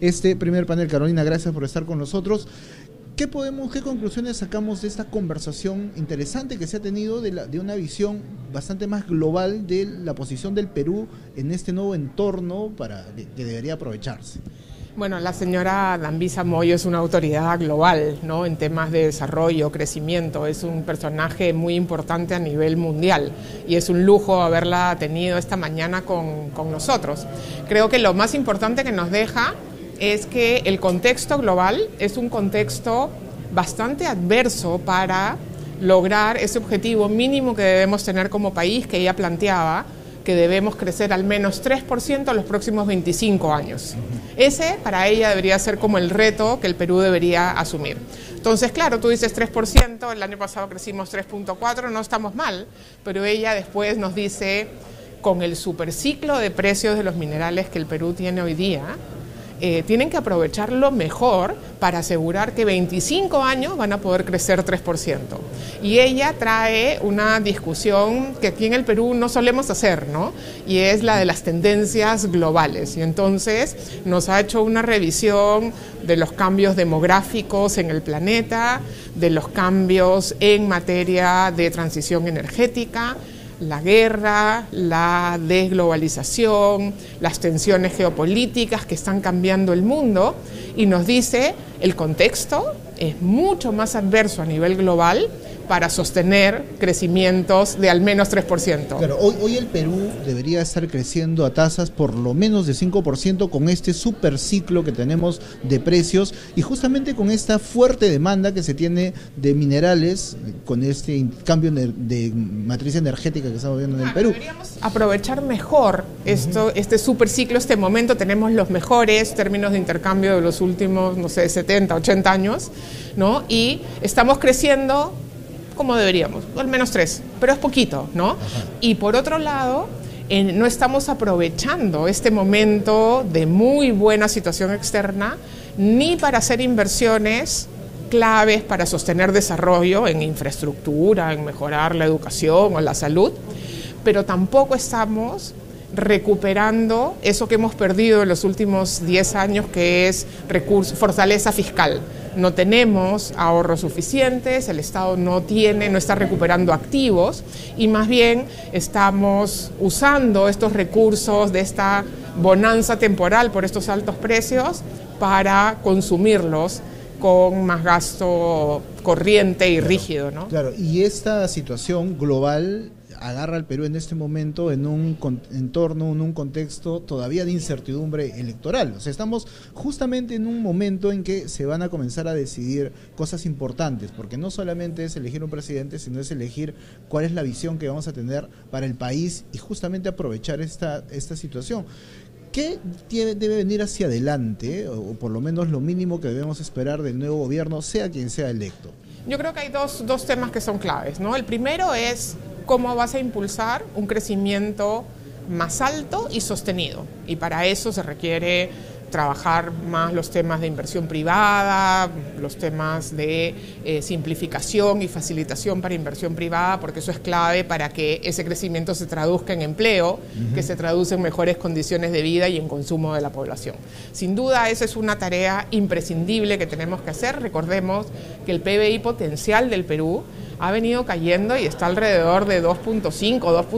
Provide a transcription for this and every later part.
este primer panel. Carolina, gracias por estar con nosotros. ¿Qué conclusiones sacamos de esta conversación interesante que se ha tenido de una visión bastante más global de la posición del Perú en este nuevo entorno que debería aprovecharse? Bueno, la señora Dambisa Moyo es una autoridad global, ¿no?, en temas de desarrollo, crecimiento. Es un personaje muy importante a nivel mundial y es un lujo haberla tenido esta mañana con nosotros. Creo que lo más importante que nos deja es que el contexto global es un contexto bastante adverso para lograr ese objetivo mínimo que debemos tener como país, que ella planteaba, que debemos crecer al menos 3% en los próximos 25 años. Ese, para ella, debería ser como el reto que el Perú debería asumir. Entonces, claro, tú dices 3%, el año pasado crecimos 3.4%, no estamos mal, pero ella después nos dice, con el superciclo de precios de los minerales que el Perú tiene hoy día, tienen que aprovecharlo mejor para asegurar que 25 años van a poder crecer 3%. Y ella trae una discusión que aquí en el Perú no solemos hacer, ¿no? Y es la de las tendencias globales. Y entonces nos ha hecho una revisión de los cambios demográficos en el planeta, de los cambios en materia de transición energética, la guerra, la desglobalización, las tensiones geopolíticas que están cambiando el mundo, y nos dice el contexto es mucho más adverso a nivel global para sostener crecimientos de al menos 3%. Claro, hoy el Perú debería estar creciendo a tasas por lo menos de 5% con este superciclo que tenemos de precios y justamente con esta fuerte demanda que se tiene de minerales, con este cambio de matriz energética que estamos viendo en el Perú. Deberíamos aprovechar mejor este superciclo, este momento. Tenemos los mejores términos de intercambio de los últimos, 70, 80 años, ¿no? Y estamos creciendo como deberíamos, al menos 3, pero es poquito, ¿no? Ajá. Y por otro lado, no estamos aprovechando este momento de muy buena situación externa ni para hacer inversiones claves para sostener desarrollo en infraestructura, en mejorar la educación o la salud, pero tampoco estamos recuperando eso que hemos perdido en los últimos 10 años, que es fortaleza fiscal. No tenemos ahorros suficientes, el Estado no está recuperando activos y más bien estamos usando estos recursos de esta bonanza temporal por estos altos precios para consumirlos con más gasto corriente y rígido, ¿no? Claro, y esta situación global agarra al Perú en este momento en un entorno, en un contexto todavía de incertidumbre electoral. O sea, estamos justamente en un momento en que se van a comenzar a decidir cosas importantes, porque no solamente es elegir un presidente, sino es elegir cuál es la visión que vamos a tener para el país y justamente aprovechar esta situación. ¿Qué debe venir hacia adelante, o por lo menos lo mínimo que debemos esperar del nuevo gobierno, sea quien sea electo? Yo creo que hay dos temas que son claves, ¿no? El primero es cómo vas a impulsar un crecimiento más alto y sostenido. Y para eso se requiere trabajar más los temas de inversión privada, los temas de simplificación y facilitación para inversión privada, porque eso es clave para que ese crecimiento se traduzca en empleo, que se traduce en mejores condiciones de vida y en consumo de la población. Sin duda, esa es una tarea imprescindible que tenemos que hacer. Recordemos que el PBI potencial del Perú ha venido cayendo y está alrededor de 2.5,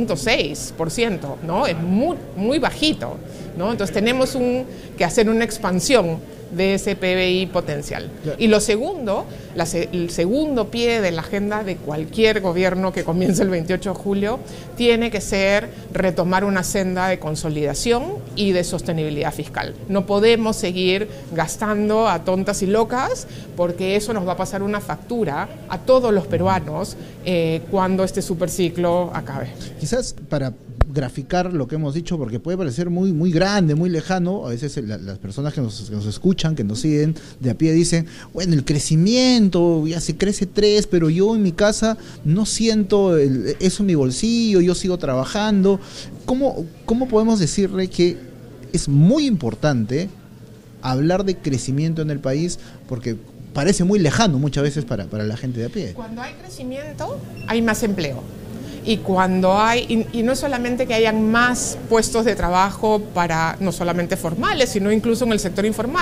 2.6%, ¿no? Es muy bajito, ¿no? Entonces tenemos que hacer una expansión de ese PBI potencial. Y lo segundo, el segundo pie de la agenda de cualquier gobierno que comience el 28 de julio tiene que ser retomar una senda de consolidación y de sostenibilidad fiscal. No podemos seguir gastando a tontas y locas, porque eso nos va a pasar una factura a todos los peruanos cuando este superciclo acabe. Quizás para graficar lo que hemos dicho, porque puede parecer muy grande, muy lejano. A veces las personas que nos escuchan, que nos siguen de a pie, dicen, bueno, el crecimiento, ya se crece 3, pero yo en mi casa no siento eso en mi bolsillo, yo sigo trabajando. ¿Cómo podemos decirle que es muy importante hablar de crecimiento en el país? Porque parece muy lejano muchas veces para la gente de a pie. Cuando hay crecimiento, hay más empleo. Y cuando y no es solamente que hayan más puestos de trabajo no solamente formales, sino incluso en el sector informal.